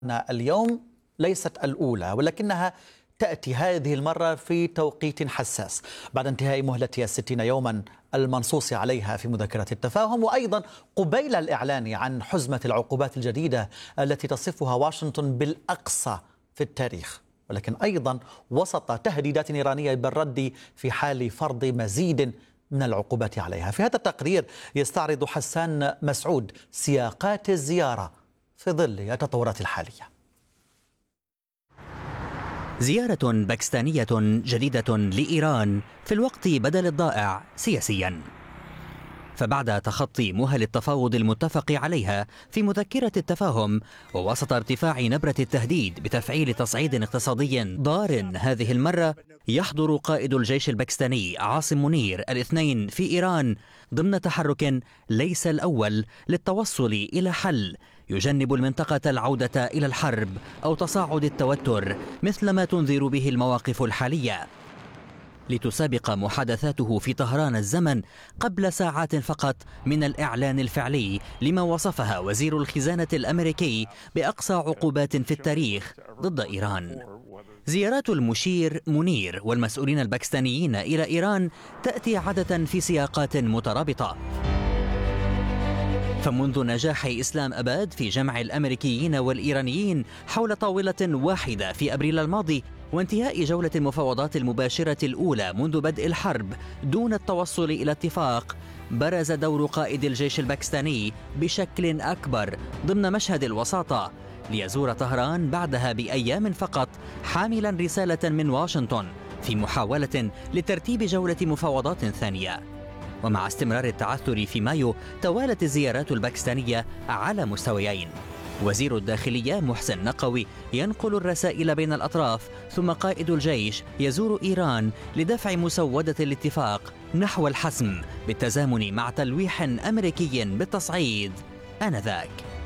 اليوم ليست الأولى، ولكنها تأتي هذه المرة في توقيت حساس بعد انتهاء مهلة 60 يوما المنصوص عليها في مذكرة التفاهم، وأيضا قبيل الإعلان عن حزمة العقوبات الجديدة التي تصفها واشنطن بالأقصى في التاريخ، ولكن أيضا وسط تهديدات إيرانية بالرد في حال فرض مزيد من العقوبات عليها. في هذا التقرير يستعرض حسان مسعود سياقات الزيارة في ظل التطورات الحالية. زيارة باكستانية جديدة لإيران في الوقت بدل الضائع سياسيا. فبعد تخطي مهل التفاوض المتفق عليها في مذكرة التفاهم، ووسط ارتفاع نبرة التهديد بتفعيل تصعيد اقتصادي ضار هذه المرة، يحضر قائد الجيش الباكستاني عاصم منير الاثنين في إيران ضمن تحرك ليس الأول للتوصل إلى حل يجنب المنطقة العودة إلى الحرب أو تصاعد التوتر مثل ما تنذر به المواقف الحالية. لتسابق محادثاته في طهران الزمن قبل ساعات فقط من الإعلان الفعلي لما وصفها وزير الخزانة الأمريكي بأقصى عقوبات في التاريخ ضد إيران. زيارات المشير منير والمسؤولين الباكستانيين إلى إيران تأتي عادة في سياقات مترابطة. فمنذ نجاح إسلام أباد في جمع الأمريكيين والإيرانيين حول طاولة واحدة في أبريل الماضي، وانتهاء جولة المفاوضات المباشرة الأولى منذ بدء الحرب دون التوصل إلى اتفاق، برز دور قائد الجيش الباكستاني بشكل أكبر ضمن مشهد الوساطة، ليزور طهران بعدها بأيام فقط حاملا رسالة من واشنطن في محاولة لترتيب جولة مفاوضات ثانية. ومع استمرار التعثر في مايو، توالت الزيارات الباكستانية على مستويين. وزير الداخلية محسن نقوي ينقل الرسائل بين الأطراف، ثم قائد الجيش يزور إيران لدفع مسودة الاتفاق نحو الحسم بالتزامن مع تلويح أمريكي بالتصعيد آنذاك.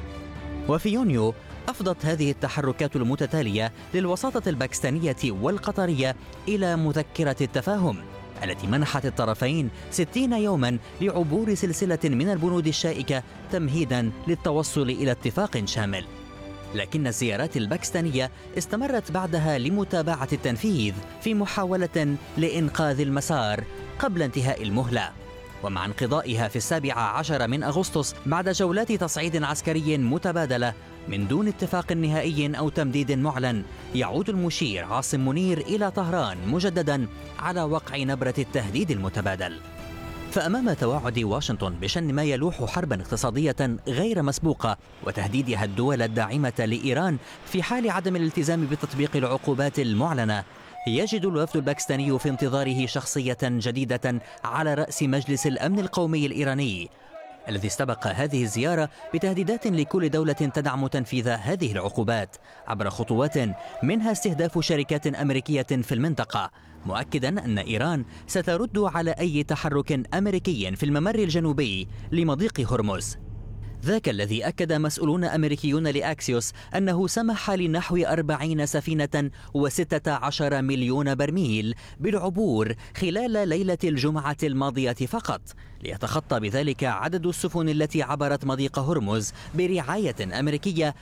وفي يونيو أفضت هذه التحركات المتتالية للوساطة الباكستانية والقطرية إلى مذكرة التفاهم التي منحت الطرفين 60 يوما لعبور سلسلة من البنود الشائكة تمهيدا للتوصل إلى اتفاق شامل. لكن الزيارات الباكستانية استمرت بعدها لمتابعة التنفيذ في محاولة لإنقاذ المسار قبل انتهاء المهلة. ومع انقضائها في 17 من أغسطس بعد جولات تصعيد عسكري متبادلة من دون اتفاق نهائي أو تمديد معلن، يعود المشير عاصم منير إلى طهران مجددا على وقع نبرة التهديد المتبادل. فأمام توعد واشنطن بشن ما يلوح حربا اقتصادية غير مسبوقة وتهديدها الدول الداعمة لإيران في حال عدم الالتزام بتطبيق العقوبات المعلنة، يجد الوفد الباكستاني في انتظاره شخصية جديدة على رأس مجلس الأمن القومي الإيراني، الذي استبق هذه الزيارة بتهديدات لكل دولة تدعم تنفيذ هذه العقوبات عبر خطوات منها استهداف شركات أمريكية في المنطقة، مؤكدا أن إيران سترد على أي تحرك أمريكي في الممر الجنوبي لمضيق هرمز، ذاك الذي أكد مسؤولون أمريكيون لأكسيوس أنه سمح لنحو 40 سفينة و16 مليون برميل بالعبور خلال ليلة الجمعة الماضية فقط، ليتخطى بذلك عدد السفن التي عبرت مضيق هرمز برعاية أمريكية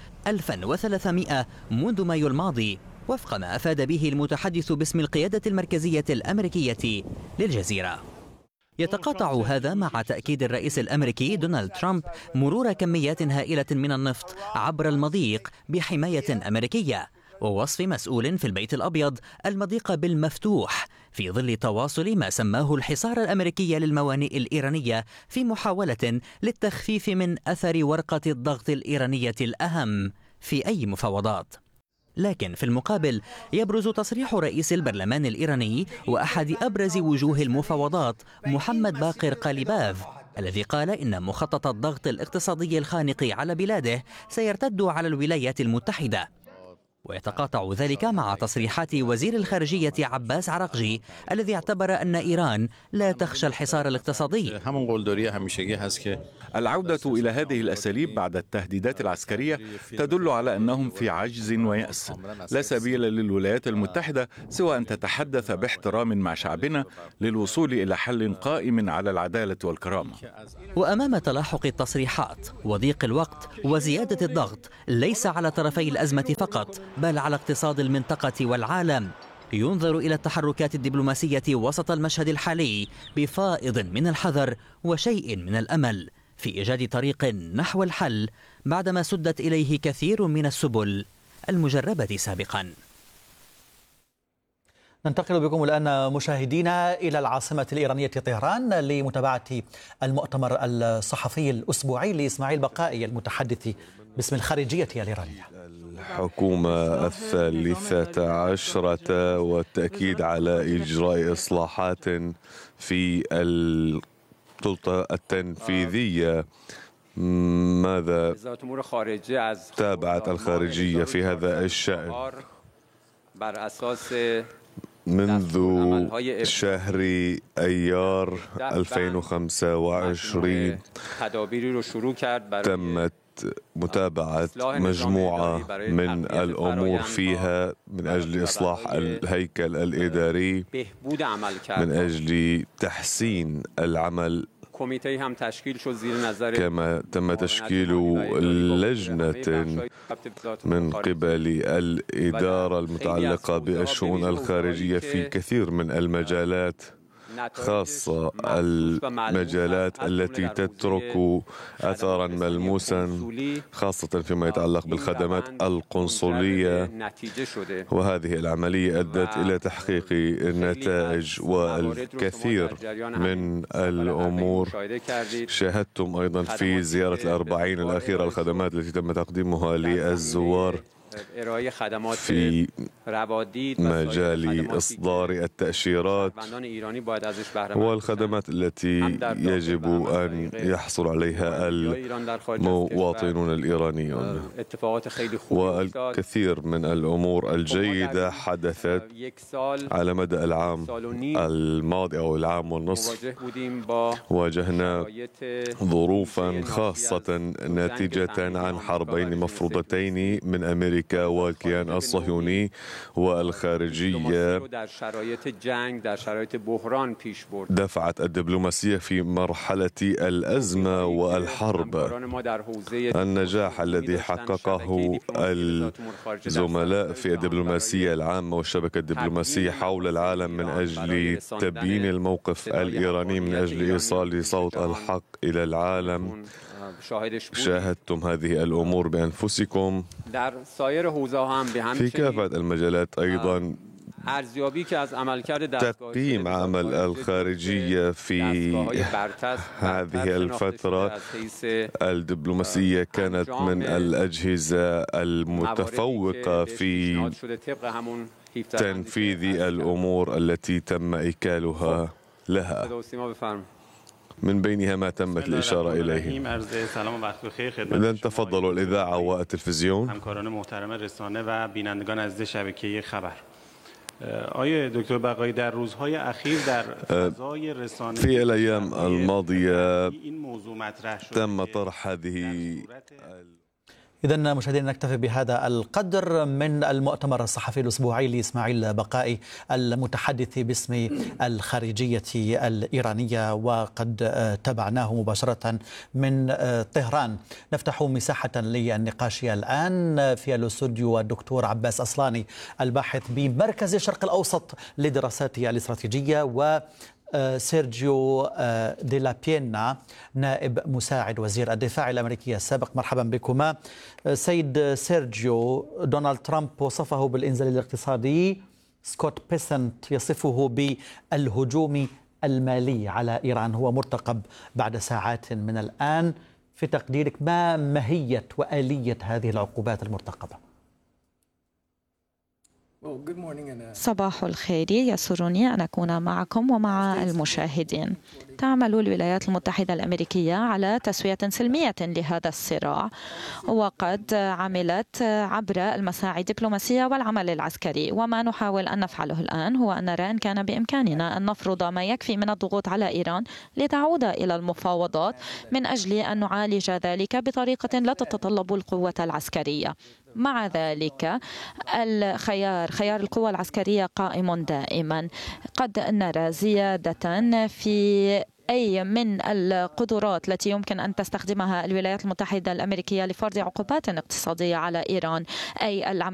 1300 منذ مايو الماضي، وفق ما أفاد به المتحدث باسم القيادة المركزية الأمريكية للجزيرة. يتقاطع هذا مع تأكيد الرئيس الأمريكي دونالد ترامب مرور كميات هائلة من النفط عبر المضيق بحماية أمريكية، ووصف مسؤول في البيت الأبيض المضيق بالمفتوح في ظل تواصل ما سماه الحصار الأمريكي للموانئ الإيرانية في محاولة للتخفيف من أثر ورقة الضغط الإيرانية الأهم في أي مفاوضات. لكن في المقابل يبرز تصريح رئيس البرلمان الإيراني وأحد أبرز وجوه المفاوضات محمد باقر قاليباف، الذي قال إن مخطط الضغط الاقتصادي الخانق على بلاده سيرتد على الولايات المتحدة، ويتقاطع ذلك مع تصريحات وزير الخارجية عباس عراقجي الذي اعتبر أن إيران لا تخشى الحصار الاقتصادي. العودة إلى هذه الأساليب بعد التهديدات العسكرية تدل على أنهم في عجز ويأس. لا سبيل للولايات المتحدة سوى أن تتحدث باحترام مع شعبنا للوصول إلى حل قائم على العدالة والكرامة. وأمام تلاحق التصريحات وضيق الوقت وزيادة الضغط ليس على طرفي الأزمة فقط بل على اقتصاد المنطقة والعالم، ينظر إلى التحركات الدبلوماسية وسط المشهد الحالي بفائض من الحذر وشيء من الأمل في إيجاد طريق نحو الحل بعدما سدت إليه كثير من السبل المجربة سابقا. ننتقل بكم الآن مشاهدينا إلى العاصمة الإيرانية طهران لمتابعة المؤتمر الصحفي الأسبوعي لإسماعيل بقائي المتحدث باسم الخارجية الإيرانية. الحكومة 13 والتأكيد على إجراء إصلاحات في السلطة التنفيذية. ماذا تابعت الخارجية في هذا الشأن؟ منذ شهر أيار 2025 تمت متابعة مجموعة من الأمور فيها من أجل إصلاح الهيكل الإداري، من أجل تحسين العمل. كما تم تشكيل لجنة من قبل الإدارة المتعلقة بالشؤون الخارجية في كثير من المجالات، خاصة المجالات التي تترك أثرا ملموسا، خاصة فيما يتعلق بالخدمات القنصلية. وهذه العملية أدت إلى تحقيق النتائج والكثير من الأمور. شاهدتم أيضا في زيارة الأربعين الأخيرة الخدمات التي تم تقديمها للزوار في مجال إصدار التأشيرات والخدمات التي يجب أن يحصل عليها المواطنون الإيرانيون. والكثير من الأمور الجيدة حدثت على مدى العام الماضي أو العام والنصف. واجهنا ظروفا خاصة ناتجة عن حربين مفروضتين من أمريكا والكيان الصهيوني والخارجية دفعت الدبلوماسية في مرحلة الأزمة والحرب. النجاح الذي حققه الزملاء في الدبلوماسية العامة والشبكة الدبلوماسية حول العالم من أجل تبيين الموقف الإيراني، من أجل إيصال صوت الحق إلى العالم. شاهدتم هذه الأمور بأنفسكم في كافة المجالات. أيضا تقييم عمل الخارجية في هذه الفترة الدبلوماسية كانت من الأجهزة المتفوقة في تنفيذ الأمور التي تم إيكالها لها، من بينها ما تمت الإشارة إليه. إذن تفضلوا الإذاعة والتلفزيون. في الأيام الماضية تم طرح هذه. إذن مشاهدينا نكتفي بهذا القدر من المؤتمر الصحفي الأسبوعي لإسماعيل بقائي المتحدث باسم الخارجية الإيرانية، وقد تابعناه مباشرة من طهران. نفتح مساحة للنقاش الآن في الاستوديو الدكتور عباس أصلاني الباحث بمركز الشرق الأوسط للدراسات الاستراتيجية، و سيرجيو دي لا بينا نائب مساعد وزير الدفاع الأمريكي السابق. مرحبا بكما. سيد سيرجيو، دونالد ترامب وصفه بالإنزال الاقتصادي، سكوت بيسنت يصفه بالهجوم المالي على إيران. هو مرتقب بعد ساعات من الآن. في تقديرك ما ماهية وآلية هذه العقوبات المرتقبة؟ صباح الخير، يسرني أن أكون معكم ومع المشاهدين. تعمل الولايات المتحدة الأمريكية على تسوية سلمية لهذا الصراع، وقد عملت عبر المساعي الدبلوماسية والعمل العسكري. وما نحاول أن نفعله الآن هو أن نرى إن كان بإمكاننا أن نفرض ما يكفي من الضغوط على إيران لتعود إلى المفاوضات من أجل أن نعالج ذلك بطريقة لا تتطلب القوة العسكرية. مع ذلك خيار القوى العسكرية قائم دائما. قد نرى زيادة في أي من القدرات التي يمكن أن تستخدمها الولايات المتحدة الأمريكية لفرض عقوبات اقتصادية على إيران، أي العمل